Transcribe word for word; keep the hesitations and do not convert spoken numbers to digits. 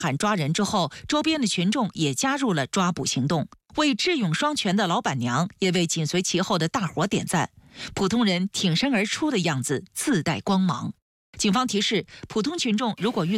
喊抓人之后，周边的群众也加入了抓捕行动。为智勇双全的老板娘也为紧随其后的大伙点赞。普通人挺身而出的样子自带光芒。警方提示，普通群众如果遇